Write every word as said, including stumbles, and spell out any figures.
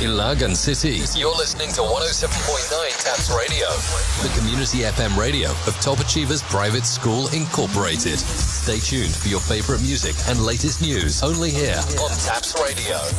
in Lagan City. You're listening to one oh seven point nine Taps Radio, the community F M radio of Top Achievers Private School Incorporated. Stay tuned for your favorite music and latest news only here on Taps Radio.